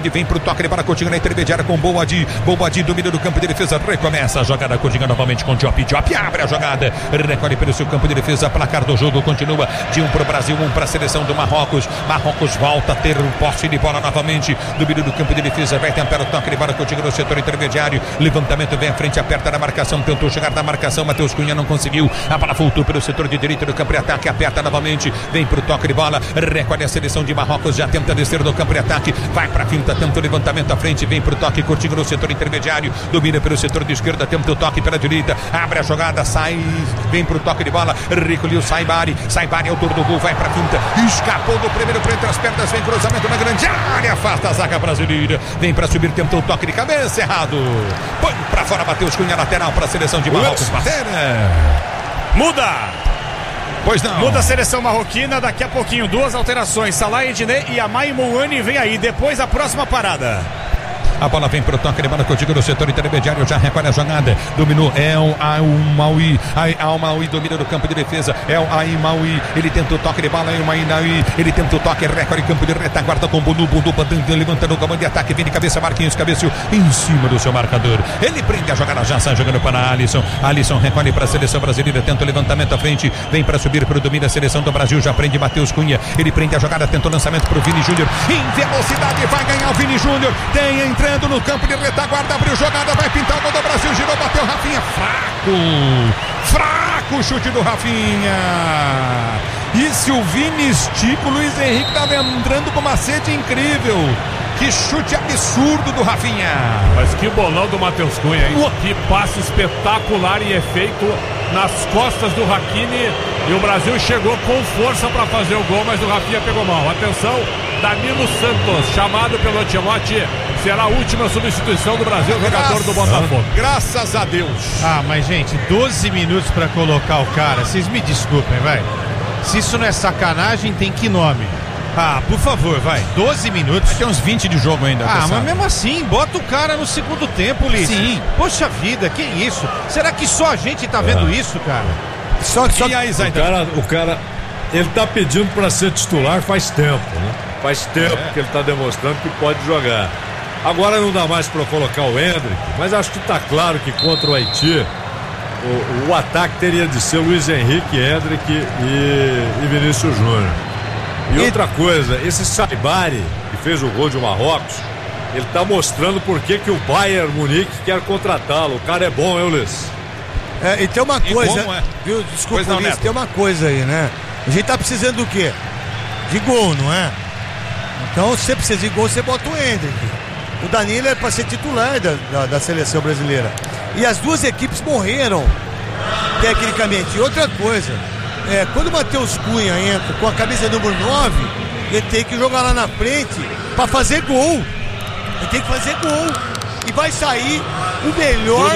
King vem pro toque de bola, Coutinho na intermediária com Boadi. Boadi domina do campo de defesa, recomeça a jogada, Coutinho novamente com Diop. Diop abre a jogada, recolhe pelo seu campo de defesa, placar do jogo continua de 1 para o Brasil, 1 para a seleção do Marrocos. Marrocos volta a ter um posse de bola novamente, domina do campo de defesa, vai tentar o toque de bola, Coutinho no setor intermediário, levantamento vem à frente, aperta na marcação, tentou chegar na marcação, Matheus Cunha não conseguiu, a bola voltou pelo setor de direita do campo de ataque, aperta novamente, vem pro toque de bola, recolhe a seleção de Marrocos, já tenta descer do campo de ataque, vai pra finta, tenta o levantamento à frente, vem pro toque, Coutinho no setor intermediário, domina pelo setor de esquerda, tenta o toque pela direita, abre a jogada, sai, vem pro toque de bola, recolheu Saibari, autor do gol, vai pra finta, escapou do primeiro por entre as pernas, vem cruzamento na grande área, afasta a zaga brasileira, vem pra subir, tenta o toque de cabeça, errado, põe pra fora, Matheus Cunha, lateral pra seleção de Marrocos, muda! Pois não. Muda a seleção marroquina, daqui a pouquinho 2 alterações, Salah Ednei e Amai Mouani vem aí, depois a próxima parada. A bola vem pro toque de bola, Coutinho no setor intermediário, já recolhe a jogada, dominou El Aoumaoui, Aoumaoui domina do campo de defesa, El Aoumaoui, ele tenta o toque de bola, El Aoumaoui, ele tenta o toque, recolhe campo de retaguarda com Bundu, levantando o comando de ataque, vem de cabeça, Marquinhos, cabeceou em cima do seu marcador, ele prende a jogada, já sai jogando para Alisson recolhe para a seleção brasileira, tenta o levantamento à frente, vem para subir para o domínio da seleção do Brasil, já prende Matheus Cunha, ele prende a jogada, tenta o lançamento para o Vini Júnior, em velocidade vai ganhar o Vini Júnior, tem entrando no campo de retaguarda, abriu jogada, vai pintar o gol do Brasil, girou, bateu Rafinha, fraco chute do Rafinha, e se o Vini estica, o Luiz Henrique estava entrando com uma sede incrível, que chute absurdo do Rafinha, mas que bolão do Matheus Cunha, hein? Que passe espetacular e efeito nas costas do Hakimi, e o Brasil chegou com força para fazer o gol, mas o Rafinha pegou mal. Atenção, Danilo Santos, chamado pelo Ancelotti, será a última substituição do Brasil, jogador do Botafogo. Graças a Deus. Mas gente, 12 minutos para colocar o cara, vocês me desculpem, vai. Se isso não é sacanagem, tem que nome? Por favor, vai, 12 minutos. Tem uns 20 de jogo ainda. Mas mesmo assim, bota o cara no segundo tempo, Ulisses. Sim. Poxa vida, que isso? Será que só a gente tá vendo isso, cara? E aí, o cara, ele tá pedindo pra ser titular faz tempo, né? Faz tempo que ele tá demonstrando que pode jogar. Agora não dá mais pra colocar o Endrick, mas acho que tá claro que contra o Haiti, o ataque teria de ser Luiz Henrique, Endrick e Vinícius Júnior. E outra coisa, esse Saibari, que fez o gol de Marrocos, ele tá mostrando por que o Bayern Munique quer contratá-lo. O cara é bom, hein, Ulisses? E tem uma coisa, viu? Desculpa, Ulisses, tem uma coisa aí, né? A gente tá precisando do quê? De gol, não é? Então, se você precisa de gol, você bota o Endrick. O Danilo é para ser titular da seleção brasileira. E as duas equipes morreram, tecnicamente. E outra coisa, quando o Matheus Cunha entra com a camisa número 9, ele tem que jogar lá na frente para fazer gol. Ele tem que fazer gol. E vai sair o melhor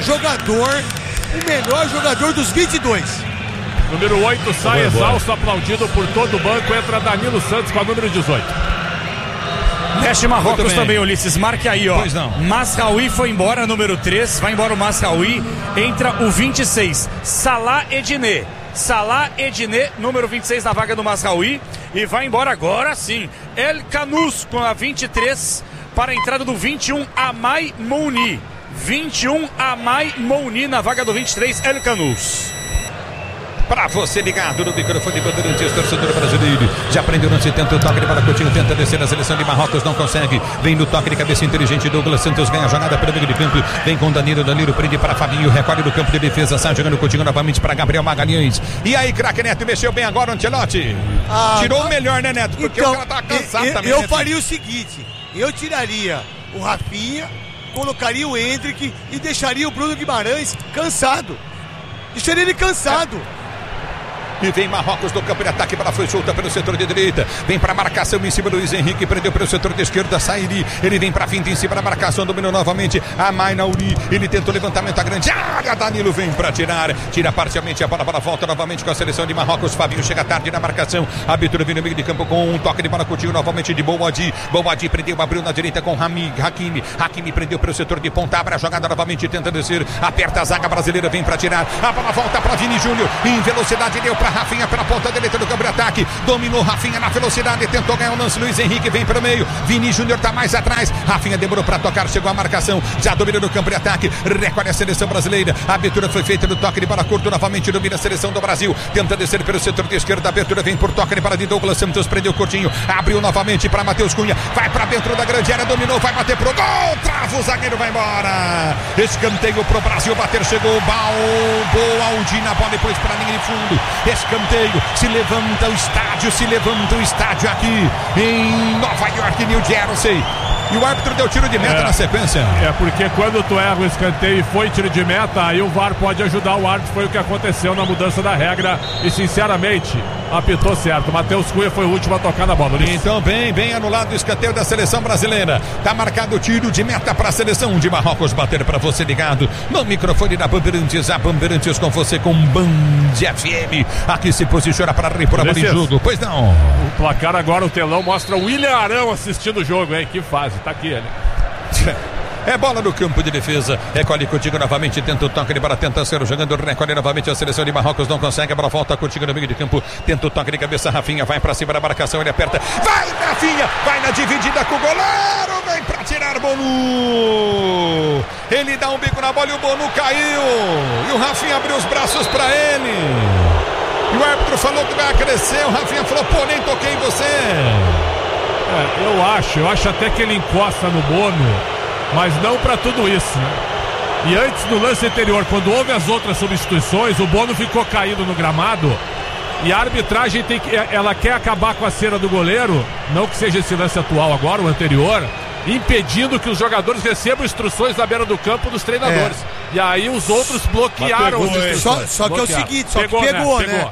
jogador dos 22. Número 8 sai exausto, aplaudido por todo o banco. Entra Danilo Santos com a número 18. Mexe Marrocos também, Ulisses. Marque aí, ó. Pois não. Masraoui foi embora, número 3. Vai embora o Masraoui. Entra o 26. Salah Ednei, número 26 na vaga do Masraoui. E vai embora agora sim El Kanous com a 23 para a entrada do 21 Amai Mouni. 21 Amai Mouni na vaga do 23 El Kanous. Pra você ligado no microfone Bandeirantes, torcedor brasileiro, já aprendeu, não se tenta o toque de bola, Coutinho tenta descer na seleção de Marrocos, não consegue, vem no toque de cabeça inteligente, Douglas Santos ganha a jogada pelo meio de campo, vem com Danilo prende para Fabinho, recolhe do campo de defesa, sai jogando Coutinho novamente para Gabriel Magalhães. E aí, craque Neto, mexeu bem agora o Ancelotti? Tirou o melhor, né, Neto? Porque então, o cara tá cansado também. Eu faria o seguinte, eu tiraria o Rafinha, colocaria o Endrick e deixaria o Bruno Guimarães cansado. Deixaria ele cansado. E vem Marrocos do campo de ataque, bola foi solta pelo setor de direita, vem para marcação em cima do Luiz Henrique, prendeu pelo setor de esquerda, Sairi, ele vem para finta em cima da marcação, dominou novamente a Mainauri, ele tentou levantamento a grande área, Danilo vem para tira parcialmente a bola volta novamente com a seleção de Marrocos, Fabinho chega tarde na marcação, Abituro vem no meio de campo com um toque de bola, Coutinho novamente de Boadi prendeu, abriu na direita com Hakimi prendeu pelo setor de ponta, abre a jogada novamente, tenta descer, aperta a zaga brasileira, vem para tirar, a bola volta para Vini Júnior, em velocidade deu para pra Rafinha pela ponta direita do campo de ataque. Dominou Rafinha na velocidade, tentou ganhar o lance. Luiz Henrique vem pelo meio. Vini Júnior tá mais atrás. Rafinha demorou pra tocar, chegou a marcação. Já domina no campo de ataque. Recolhe a seleção brasileira. A abertura foi feita no toque de bola curto. Novamente domina a seleção do Brasil. Tenta descer pelo setor de esquerda. A abertura vem por toque de bola de Douglas Santos. Prendeu curtinho. Abriu novamente para Matheus Cunha. Vai pra dentro da grande área. Dominou, vai bater pro gol. Trava, o zagueiro vai embora. Escanteio pro Brasil. Bater, chegou o Boaldi na bola, depois para a linha de fundo. Escanteio. Se levanta o estádio aqui em Nova York, New Jersey. E o árbitro deu tiro de meta na sequência. É porque quando tu erra o escanteio e foi tiro de meta, aí o VAR pode ajudar o árbitro. Foi o que aconteceu na mudança da regra. E sinceramente, apitou certo. Matheus Cunha foi o último a tocar na bola. Então bem anulado o escanteio da seleção brasileira. Tá marcado o tiro de meta para a seleção de Marrocos. Bater para você ligado no microfone da Bandeirantes. A Bandeirantes com você com Band FM. Aqui se posiciona para repor a bola em jogo. Pois não. O placar agora, o telão mostra o William Arão assistindo o jogo, hein? Que fase. Tá aqui ele. É bola no campo de defesa. Recolhe contigo novamente. Tenta o toque de bola. Tenta ser jogando. Recolhe novamente a seleção de Marrocos. Não consegue. A bola volta contigo no meio de campo. Tenta o toque de cabeça. Rafinha vai pra cima da marcação. Ele aperta. Vai, Rafinha. Vai na dividida com o goleiro. Vem pra tirar Bonu. Ele dá um bico na bola e o Bonu caiu. E o Rafinha abriu os braços pra ele. E o árbitro falou que vai crescer. O Rafinha falou: pô, nem toquei em você. Eu acho até que ele encosta no Bono, mas não para tudo isso, né? E antes do lance anterior, quando houve as outras substituições, o Bono ficou caído no gramado e a arbitragem ela quer acabar com a cera do goleiro, não que seja esse lance atual agora, o anterior, impedindo que os jogadores recebam instruções na beira do campo dos treinadores. E aí os outros bloquearam as instruções. Só que é o seguinte, só que pegou, né?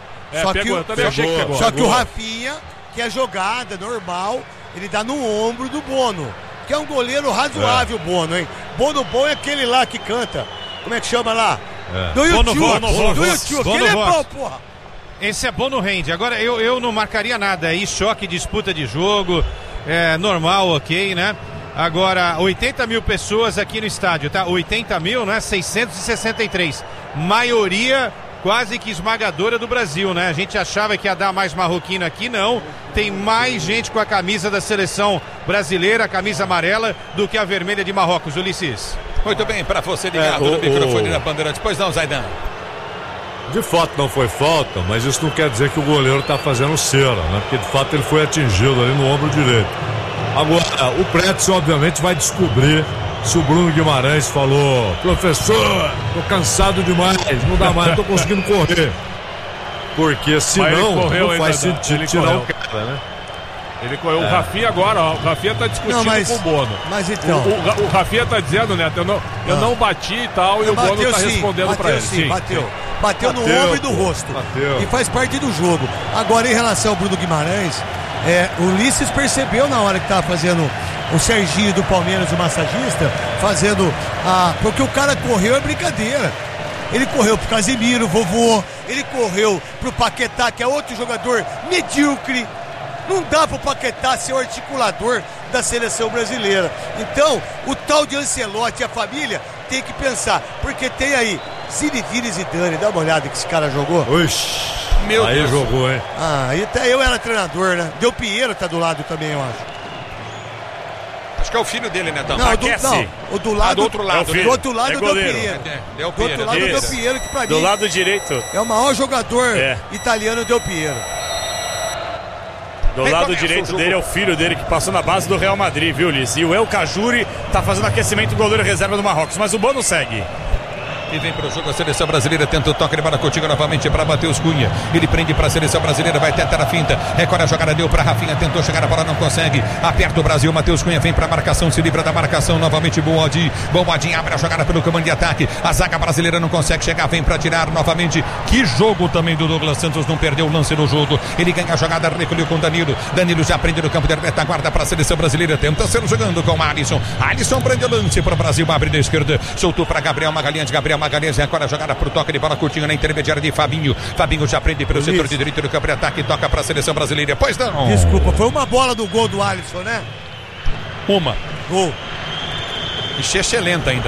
Só que o Rafinha, que é jogada normal, ele dá no ombro do Bono, que é um goleiro razoável, Bono, hein? Bono bom é aquele lá que canta. Como é que chama lá? Do YouTube. Aquele é bom, porra. Esse é Bono rende. Agora eu não marcaria nada aí, choque, disputa de jogo, normal, ok, né? Agora, 80 mil pessoas aqui no estádio, tá? 80 mil, né? 663. Maioria quase que esmagadora do Brasil, né? A gente achava que ia dar mais marroquino aqui, não. Tem mais gente com a camisa da seleção brasileira, a camisa amarela, do que a vermelha de Marrocos, Ulisses. Muito bem, para você ligado no microfone da Bandeirantes. Pois não, Zaidan? De fato não foi falta, mas isso não quer dizer que o goleiro tá fazendo cera, né? Porque de fato ele foi atingido ali no ombro direito. Agora, o Pretz obviamente vai descobrir se o Bruno Guimarães falou: professor, tô cansado demais, não dá mais, não tô conseguindo correr. Porque senão não faz sentido tirar o cara, né? Ele correu. O Rafinha agora, ó, o Rafinha tá discutindo com o Bono. Mas então. O Rafinha tá dizendo, Neto, eu não bati e tal, e o Bono tá respondendo pra ele. Sim, bateu no ombro e do rosto. E faz parte do jogo. Agora, em relação ao Bruno Guimarães, o Ulisses percebeu na hora que tava fazendo o Serginho do Palmeiras, o massagista, fazendo porque o cara correu, é brincadeira. Ele correu pro Casemiro, vovô. Ele correu pro Paquetá, que é outro jogador medíocre. Não dá pro Paquetá ser o articulador da seleção brasileira. Então, o tal de Ancelotti e a família tem que pensar, porque tem aí Zinedine Zidane, dá uma olhada que esse cara jogou. Oxi, meu Deus. Aí jogou, hein? E até eu era treinador, né? Del Piero tá do lado também, eu acho. Acho que é o filho dele, né, Tom? Não, o do lado. Do outro lado. Do outro lado é o Del Piero. Del Piero. Do outro lado é o Del Piero, que pra mim do lado direito é o maior jogador italiano, Del Piero. Do lado direito dele é o filho dele, que passou na base do Real Madrid, viu, Ulisses? E o El Cajuri tá fazendo aquecimento do goleiro reserva do Marrocos, mas o Bono segue. E vem para o jogo a seleção brasileira, tenta o toque de bola contigo novamente para Matheus Cunha. Ele prende para a seleção brasileira, vai tentar a finta, recolhe a jogada, deu para Rafinha, tentou chegar a bola, não consegue. Aperta o Brasil, Matheus Cunha vem para a marcação, se livra da marcação novamente. Bombadinho abre a jogada pelo comando de ataque. A zaga brasileira não consegue chegar, vem para tirar novamente. Que jogo também do Douglas Santos, não perdeu o lance no jogo. Ele ganha a jogada, recolheu com Danilo. Danilo já prende no campo de retaguarda para a seleção brasileira, tenta ser jogando com Alisson. Alisson prende o lance para o Brasil, abre da esquerda, soltou para Gabriel Magalhães, agora a jogada pro toque de bola curtinho na intermediária de Fabinho. Fabinho já prende pelo setor de direito do campo de ataque, toca para a seleção brasileira. Pois não. Desculpa, foi uma bola do gol do Alisson, né? Uma. Gol. E lenta ainda.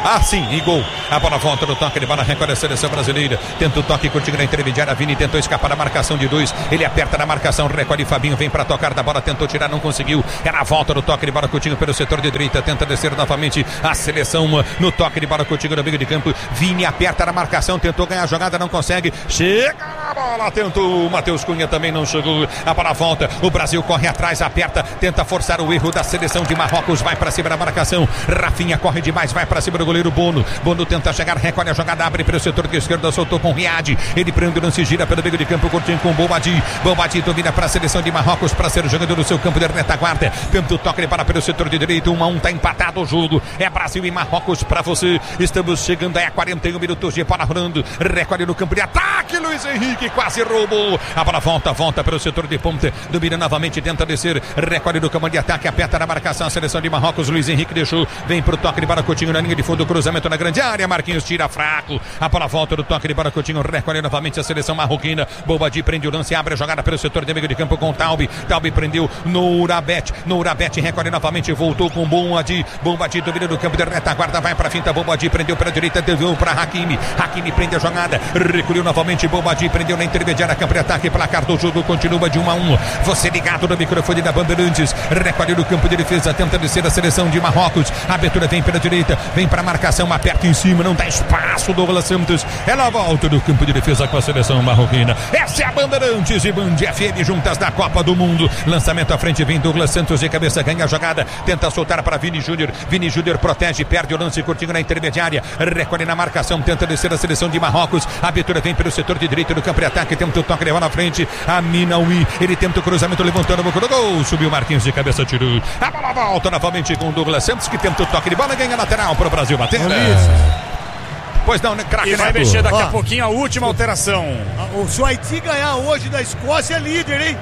sim, e gol. A bola volta no toque de bola, recolhe a seleção brasileira. Tenta o toque, Coutinho na intermediária. Vini tentou escapar da marcação de 2. Ele aperta na marcação, recolhe Fabinho, vem para tocar da bola, tentou tirar, não conseguiu. Era a volta no toque de bola, Coutinho pelo setor de direita. Tenta descer novamente a seleção no toque de bola, Coutinho no meio de campo. Vini aperta na marcação, tentou ganhar a jogada, não consegue. Chega na bola, tentou. Matheus Cunha também não chegou. A bola volta, o Brasil corre atrás, aperta, tenta forçar o erro da seleção de Marrocos. Vai para cima da marcação. Rafinha corre demais, vai para cima do goleiro Bono. Bono tenta chegar, recolhe a jogada, abre pelo setor de esquerda, soltou com Riad. Ele prende o lance, gira pelo meio de campo, curtindo com Bombadi. Bombadi domina para a seleção de Marrocos, para ser jogador do seu campo de retaguarda. Tenta o toque para pelo setor de direito, 1-1, tá empatado o jogo. É Brasil e Marrocos para você. Estamos chegando a 41 minutos de bola rolando. Recolhe no campo de ataque, Luiz Henrique quase roubou. A bola volta pelo setor de ponta. Domina novamente, tenta descer. Recolhe no campo de ataque, aperta na marcação a seleção de Marrocos. Luiz Henrique deixou, vem pro toque de bola, Coutinho na linha de fundo, cruzamento na grande área. Marquinhos tira fraco. A bola volta do toque de bola, Coutinho recolhe novamente a seleção marroquina. Bombadi prende o lance, abre a jogada pelo setor de meio de campo com Taubi. Taubi prendeu Nourabet. Nourabet recolhe novamente, voltou com Bombadi. Bombadi domina do campo de retaguarda, vai pra finta. Bombadi prendeu pela direita, deu para Hakimi. Hakimi prende a jogada, recolheu novamente. Bombadi prendeu na intermediária, campo de ataque. Placar do jogo continua de 1-1. Você ligado no microfone da Bandeirantes. Recolhe no campo de defesa, tenta descer a seleção de Marrocos. A abertura vem pela direita, vem pra marcação, aperta em cima, não dá espaço. Douglas Santos, ela volta do campo de defesa com a seleção marroquina. Essa é a Bandeirantes e Band FM juntas da Copa do Mundo. Lançamento à frente, vem Douglas Santos de cabeça, ganha a jogada, tenta soltar para Vini Júnior. Vini Júnior protege, perde o lance, Coutinho na intermediária, recolhe na marcação, tenta descer a seleção de Marrocos. A abertura vem pelo setor de direito do campo de ataque, tenta o toque, leva na frente a Minaoui. Ele tenta o cruzamento, levantando o boca do gol, subiu Marquinhos de cabeça, tirou. A bola volta novamente com o Douglas Santos, que tenta o toque de bola, ganha lateral para o Brasil bater. Pois não, né, craque? E vai mexer daqui a pouquinho a última alteração. Se o Haiti ganhar hoje da Escócia, é líder, hein?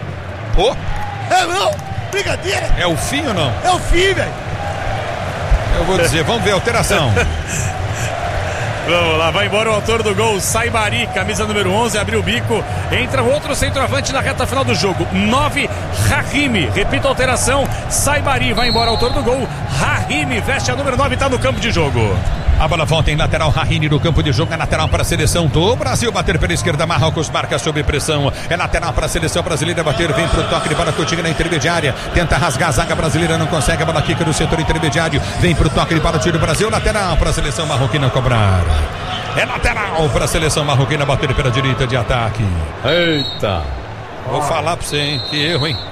É não? Brincadeira. É o fim ou não? É o fim, velho. Eu vou dizer, vamos ver a alteração. Vamos lá, vai embora o autor do gol, Saibari, camisa número 11, abriu o bico. Entra o outro centroavante na reta final do jogo, 9, Rahimi. Repito a alteração, Saibari, vai embora o autor do gol, Rahimi, veste a número 9, está no campo de jogo. A bola volta em lateral, Rahimi no campo de jogo, é lateral para a seleção do Brasil, bater pela esquerda, Marrocos marca sob pressão, é lateral para a seleção brasileira, bater, vem pro toque de bola, Coutinho na intermediária, tenta rasgar a zaga brasileira, não consegue, a bola quica no setor intermediário, vem pro toque de bola, tiro Brasil, lateral para a seleção marroquina cobrar. É lateral para a seleção marroquina, bater pela direita de ataque. Eita! Vou falar para você, hein, que erro, hein?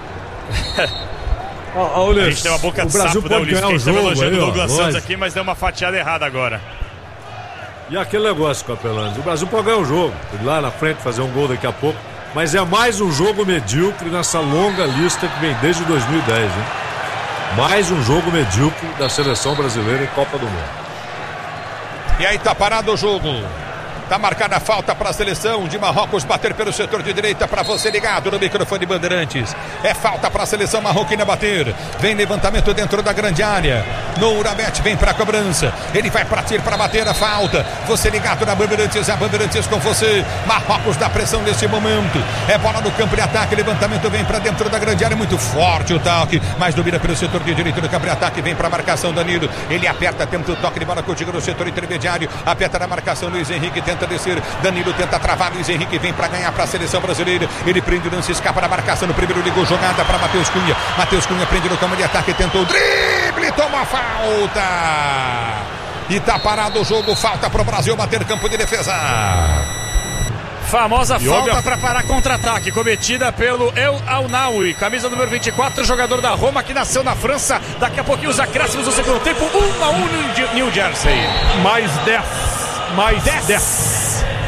A gente tem uma boca de sapo, né, Ulisses? Quem estava elogiando o Douglas Santos aqui, mas deu uma fatiada errada agora. E aquele negócio, Capelanes, o Brasil pode ganhar o jogo, ir lá na frente fazer um gol daqui a pouco, mas é mais um jogo medíocre nessa longa lista que vem desde 2010, hein? Mais um jogo medíocre da seleção brasileira em Copa do Mundo. E aí tá parado o jogo. Tá marcada a falta para a seleção de Marrocos bater pelo setor de direita, para você ligado no microfone Bandeirantes. É falta para a seleção marroquina bater. Vem levantamento dentro da grande área. Nourabet vem para a cobrança. Ele vai partir para bater a falta. Você ligado na Bandeirantes, a Bandeirantes com você. Marrocos dá pressão nesse momento. É bola no campo de ataque. Levantamento vem para dentro da grande área. Muito forte o toque, mas domina pelo setor de direito do campo de ataque. Vem para a marcação Danilo. Ele aperta, tenta o toque de bola contigo no setor intermediário. Aperta na marcação Luiz Henrique, tenta descer, Danilo tenta travar, Luiz Henrique vem para ganhar para a seleção brasileira, ele prende o lance, escapa da marcação, no primeiro ligou jogada para Matheus Cunha, Matheus Cunha prende no campo de ataque, tentou o drible, toma falta e tá parado o jogo, falta para o Brasil bater campo de defesa. Famosa falta para parar contra-ataque, cometida pelo El Al-Nawi, camisa número 24, jogador da Roma que nasceu na França. Daqui a pouquinho os acréscimos do segundo tempo, 1-1 New Jersey. Mais 10.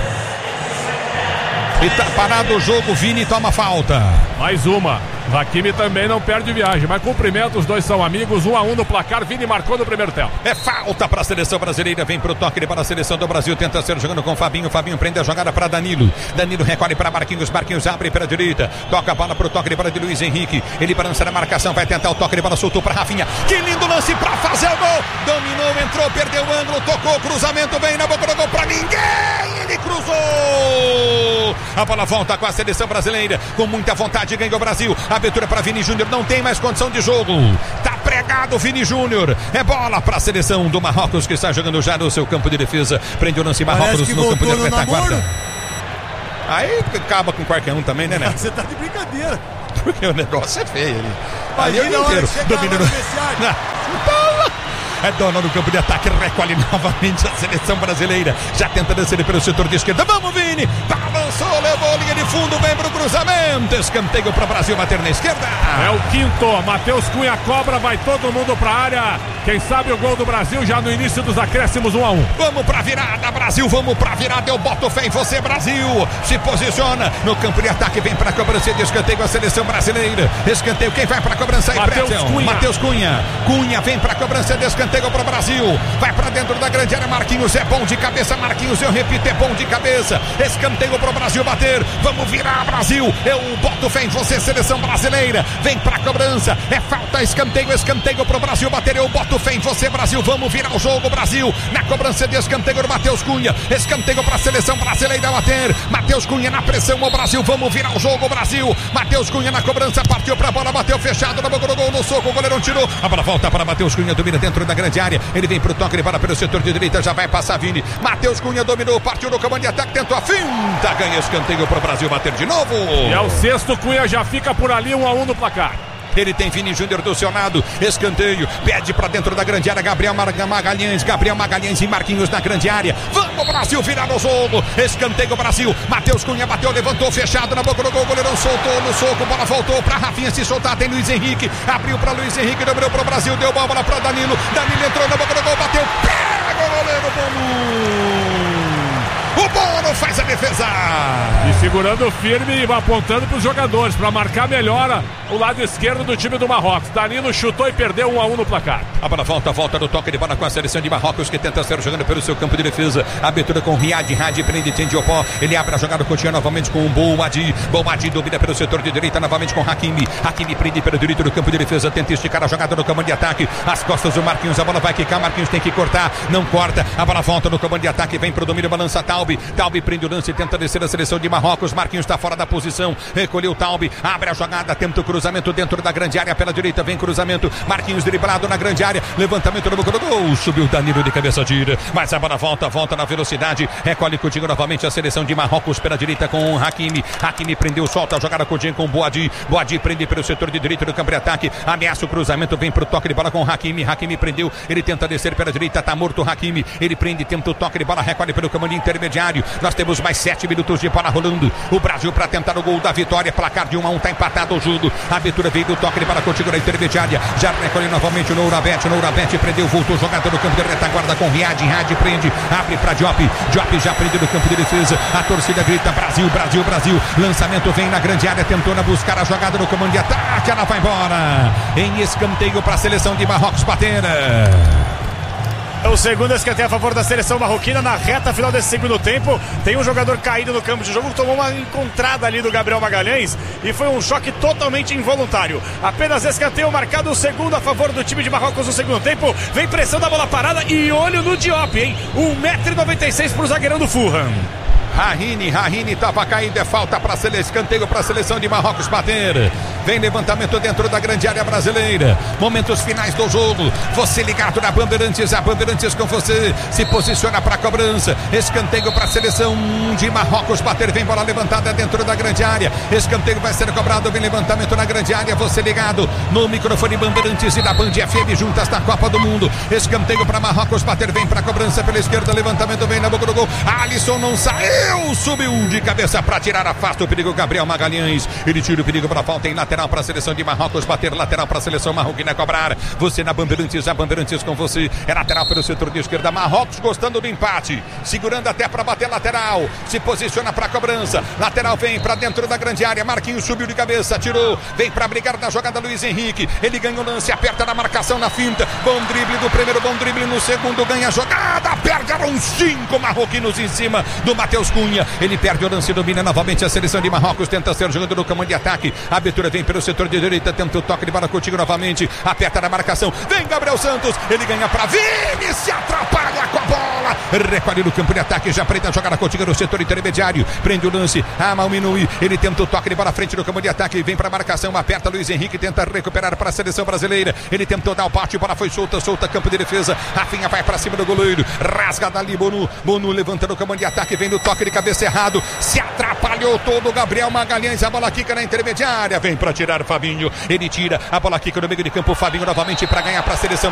E tá parado o jogo, Vini toma falta. Mais uma. Hakimi também não perde viagem, mas cumprimenta, os dois são amigos, 1-1 no placar, Vini marcou no primeiro tempo. É falta para a seleção brasileira, vem pro toque para a seleção do Brasil, tenta ser jogando com Fabinho, Fabinho prende a jogada para Danilo, Danilo recolhe para Marquinhos, Marquinhos abre para a direita, toca a bola pro toque de bola de Luiz Henrique, ele balança na marcação, vai tentar o toque de bola, soltou para Rafinha, que lindo lance para fazer o gol, dominou, entrou, perdeu o ângulo, tocou, cruzamento, vem na boca do gol para ninguém, ele cruzou, a bola volta com a seleção brasileira, com muita vontade, ganhou o Brasil, abertura para Vini Júnior, não tem mais condição de jogo, tá pregado Vini Júnior. É bola para a seleção do Marrocos, que está jogando já no seu campo de defesa. Prende o lance Marrocos no campo de retaguarda. Aí acaba com qualquer um também, né, Você tá de brincadeira. Porque o negócio é feio ali. Ali é o inteiro. Dominando. É dona no campo de ataque, recolhe novamente a seleção brasileira. Já tenta descer pelo setor de esquerda. Vamos, Vini! Balançou, levou a linha de fundo, vem pro cruzamento. Escanteio para o Brasil bater na esquerda. É o quinto. Matheus Cunha cobra, vai todo mundo pra área. Quem sabe o gol do Brasil já no início dos acréscimos 1-1. Vamos pra virada, Brasil, vamos pra virada. Eu boto fé em você, Brasil. Se posiciona no campo de ataque, vem pra cobrança de escanteio a seleção brasileira. Escanteio, quem vai pra cobrança aí, Matheus Cunha. Cunha vem pra cobrança de escanteio para o Brasil, vai para dentro da grande área. Marquinhos é bom de cabeça, Marquinhos, eu repito, é bom de cabeça. Escanteio para o Brasil bater, vamos virar, Brasil. Eu boto fé em você, seleção brasileira. Vem para a cobrança, é falta, escanteio para o Brasil bater. Eu boto fé em você, Brasil, vamos virar o jogo, Brasil. Na cobrança de escanteio do Matheus Cunha, escanteio para a seleção brasileira bater. Matheus Cunha na pressão, o Brasil, vamos virar o jogo, Brasil. Matheus Cunha na cobrança, partiu para a bola, bateu fechado, na boca do gol, no soco, o goleirão tirou. A bola volta para Matheus Cunha, domina dentro da grande área, ele vem pro toque, ele para pelo setor de direita, já vai passar Vini. Matheus Cunha dominou, partiu no comando de ataque, tentou a finta, ganha escanteio pro Brasil bater de novo. E é o sexto, Cunha já fica por ali, 1-1 no placar. Ele tem Vini Júnior do seu lado, escanteio, pede pra dentro da grande área, Gabriel Magalhães e Marquinhos na grande área. Vamos, Brasil, virar o jogo, escanteio, Brasil. Matheus Cunha bateu, levantou, fechado na boca do gol, goleirão soltou no soco, bola voltou pra Rafinha se soltar, tem Luiz Henrique, abriu pra Luiz Henrique, dominou pro Brasil, deu bola pra Danilo entrou na boca do gol, bateu, pega o goleiro, Bono. O Bono faz a defesa. E segurando firme e apontando para os jogadores, para marcar melhor o lado esquerdo do time do Marrocos. Danilo chutou e perdeu 1-1 no placar. A bola volta do toque de bola com a seleção de Marrocos, que tenta ser jogando pelo seu campo de defesa. Abertura com Riad prende Tendiopó. Ele abre a jogada, continua novamente com o Boumadi domina pelo setor de direita, novamente com Hakimi prende pelo direito do campo de defesa, tenta esticar a jogada no comando de ataque. As costas do Marquinhos, a bola vai quicar, Marquinhos tem que cortar, não corta. A bola volta no comando de ataque, vem pro domínio, balança Taube prende o lance, tenta descer a seleção de Marrocos. Marquinhos está fora da posição, recolheu Taube, abre a jogada, tenta o cruzamento dentro da grande área, pela direita vem cruzamento, Marquinhos driblado na grande área, levantamento no boca do gol, subiu Danilo de cabeça, tira, mas a bola volta na velocidade, recolhe Coutinho novamente a seleção de Marrocos pela direita com Hakimi prendeu, solta a jogada Coutinho com Boadi prende pelo setor de direito do campo de ataque, ameaça o cruzamento, vem pro toque de bola com Hakimi prendeu, ele tenta descer pela direita, tá morto Hakimi, ele prende, tenta o toque de bola, recolhe pelo comando intermediário. Nós temos mais 7 minutos de bola rolando. O Brasil para tentar o gol da vitória. Placar de 1-1, tá empatado o jogo. A abertura veio do toque de bola contigo na intermediária. Já recolhe novamente o Nourabete prendeu, voltou jogada no campo de retaguarda com Riad prende, abre para Diop já prende no campo de defesa. A torcida grita Brasil. Lançamento vem na grande área, tentou buscar a jogada no comando de ataque. Ela vai embora. Em escanteio para a seleção de Marrocos bater. É o segundo escanteio a favor da seleção marroquina na reta final desse segundo tempo. Tem um jogador caído no campo de jogo que tomou uma encontrada ali do Gabriel Magalhães e foi um choque totalmente involuntário. Apenas escanteio marcado, o segundo a favor do time de Marrocos no segundo tempo. Vem pressão da bola parada e olho no Diop, hein? 1,96 m pro zagueirão do Fulham. Rahine estava caído, é falta para escanteio para a seleção de Marrocos bater. Vem levantamento dentro da grande área brasileira. Momentos finais do jogo. Você ligado na Bandeirantes, a Bandeirantes com você. Se posiciona para a cobrança. Escanteio para a seleção de Marrocos bater. Vem bola levantada dentro da grande área. Escanteio vai ser cobrado. Vem levantamento na grande área. Você ligado no microfone Bandeirantes e da Band FM juntas na Copa do Mundo. Escanteio para Marrocos bater. Vem para a cobrança pela esquerda. Levantamento vem na boca do gol. Alisson não saiu. Subiu de cabeça para tirar. Afasta o perigo. Gabriel Magalhães. Ele tira o perigo para a falta em lateral para a seleção de Marrocos bater, lateral para a seleção marroquina cobrar. Você na Bandeirantes, a Bandeirantes com você. É lateral pelo setor de esquerda. Marrocos gostando do empate, segurando até para bater lateral. Se posiciona para a cobrança. Lateral vem para dentro da grande área. Marquinhos subiu de cabeça, tirou. Vem para brigar na jogada Luiz Henrique. Ele ganha o lance, aperta na marcação na finta. Bom drible do primeiro, bom drible no segundo. Ganha a jogada. Perderam 5 marroquinos em cima do Matheus Cunha. Ele perde o lance, domina novamente a seleção de Marrocos, tenta ser jogando no comando de ataque. A abertura vem pelo setor de direita, tenta o toque de bola contigo novamente. Aperta na marcação, vem Gabriel Santos, ele ganha pra Vini, se atrapalha com a bola. Recolhe no campo de ataque, já prende a jogada contigo no setor intermediário. Prende o lance, Malminui, ele tenta o toque de bola à frente no campo de ataque, vem pra marcação, aperta Luiz Henrique, tenta recuperar para a seleção brasileira. Ele tentou dar o parte, a bola foi solta, campo de defesa. Rafinha vai pra cima do goleiro, rasga dali Bonu levanta no campo de ataque, vem no toque de cabeça errado, se atrapalhou todo o Gabriel Magalhães, a bola quica na intermediária, vem pra tirar o Fabinho, ele tira, a bola quica no meio de campo, o Fabinho novamente pra ganhar pra seleção